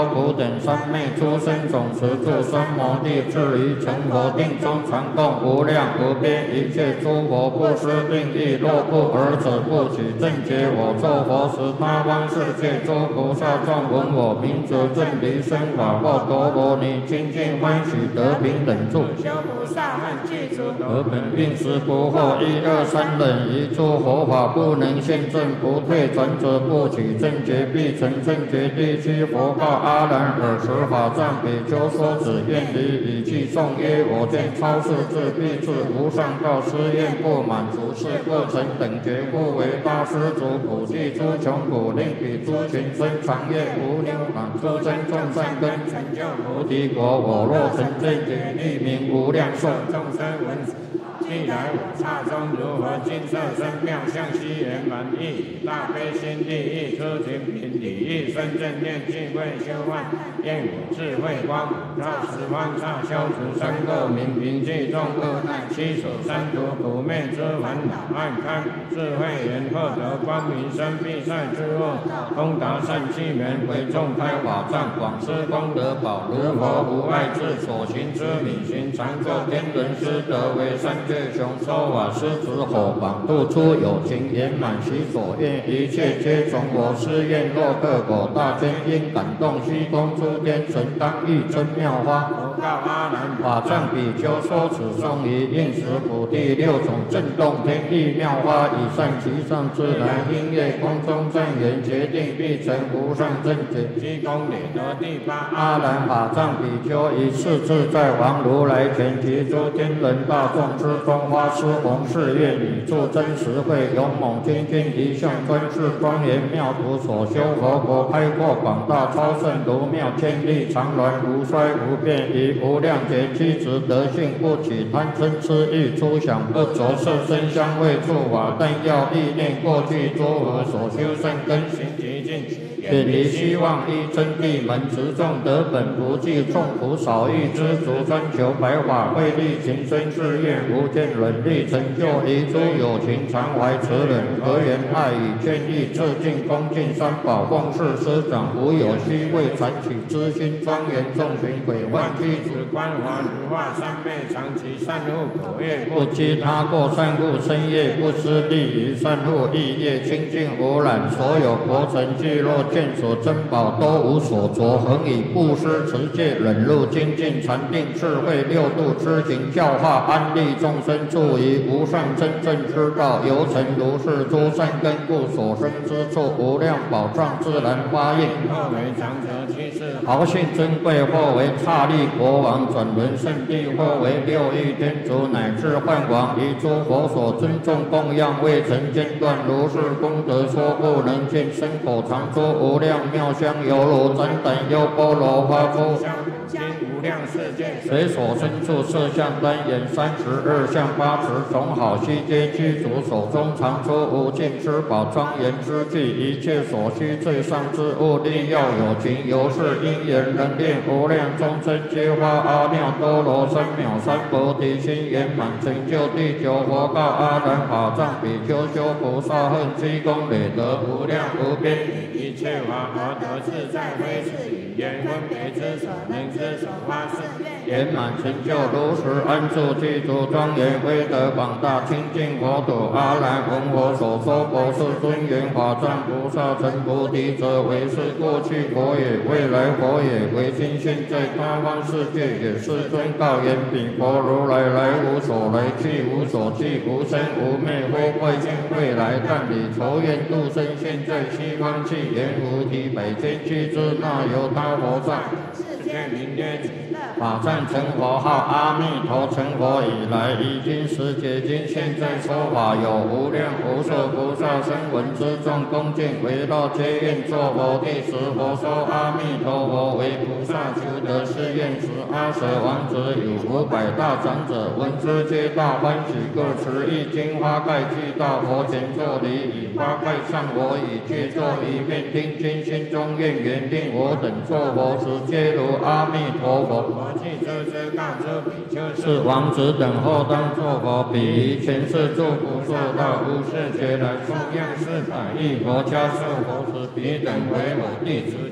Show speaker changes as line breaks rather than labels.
普等三昧诸生总持住三摩地，至于成佛定中传供无量无边一切诸佛不思定义，若不尔者不取正觉。我作佛时，他方世界诸菩萨众闻我名则正离生法报陀罗尼，清净欢喜得平等住。
修菩萨恨具足，
而本并时不惑，一二三忍，一诸佛法不能现证，不退转者不取正觉，必成正觉。第七佛告阿难：尔时法藏比丘说子愿离，语气颂曰：我见超世智必至无上道，誓愿不满足，是不成等觉，故为大施主普济诸穷苦，令彼诸群生长业无量满，诸增众善根，成就菩提国。我若成正觉，立名无量寿。
众生闻既来我刹中，如何金色身妙相悉圆满意，大悲心地意，出群品礼意，生正念智慧修幻，愿我智慧光普照十方刹，消除三垢明，平济众恶难，七所三毒苦灭之烦恼，暗开智慧眼，获得光明生必赛之物，通达善气门，为众开法藏，广施功德宝，如佛无碍智，所行之理行，常作天人师德，为三界雄说法师子火榜，度出有情圆满其所愿，一切皆从我誓愿。若克果大天因感动虚空诸天神，当欲真妙花。佛告阿难：法藏比丘说此颂于应时普第六种震动天地妙花，以善其上自然音乐空中正言，决定必成无上正觉。积功累德第八阿难法藏比丘以是自在王如来前，提诸天人大众之中，花施弘誓愿，以助真实慧，勇猛精进一向专制庄严妙土所修佛国，开阔广大超胜如妙天地，常鸾无衰无变，以无量劫七执德性，不起贪嗔痴欲，出想不着色身香味触法，但要意念过去诸佛所修善根行极尽，远离希望依真谛门，持众得本不计，众苦少欲知足，专求白法慧力，情深志愿无间伦理，成就一诸有情，常怀慈忍，和言爱语劝义，致敬恭敬三宝，奉事师长，无有虚伪传取之心，庄严众群鬼幻具足，观华如化三昧，长期善护口业，不积他过善护身业，不失利于善护意业，清净无染，所有国城聚落见所珍宝都无所着，恒以布施持戒忍辱精进禅定智慧六度知行教化安利众生，助于无上真正之道，由成如是诸善根故，所生之处无量宝藏自然发应。或为长者居士，豪姓尊贵；或为刹利国王，转轮圣地；或为六欲天竺，乃至梵王，以诸佛所尊重供养，未曾间断。如是功德说不能尽，身口常说无量妙香，犹如展等优波罗花出今无量世界，随所身处色相单眼32相8持，种好悉皆具足，手中常出无尽之宝，庄严之具，一切所需最上之物，力要有情，由是因缘能令无量众生皆发阿耨多罗三藐三菩提心，圆满成就第九佛告阿难法藏比丘修菩萨恨，积功累德无量无边，以一切法而得自在，非是语言分别之所能之所发誓，圆满成就如实安住具足庄严威德广大清净国土。阿难闻我所说佛是尊严法藏菩萨成菩提者，为是过去佛也，未来佛也，为今现在他方世界也。世尊告言：彼佛如来来无所来，去无所去，无生无灭，非未见未来，但以仇怨度生，现在西方去，言无题百千俱之，那由他佛藏。世界名曰法藏成佛号阿弥陀，成佛以来，已经十劫经，现在说法有无量无数菩萨声闻之众，恭敬围绕皆愿作佛。第十佛说阿弥陀佛为菩萨求得誓愿时，阿舍王子有500大长者，闻之皆大欢喜，各持一金花盖具到佛前作礼，以花盖上我以具作一面，听经心中愿缘，令我等作佛时，皆如阿弥陀佛。佛既知之，告知比丘是王子等后当作佛，彼于前世诸不受到无世劫来供养400亿佛，迦摄佛时，彼等为我弟子。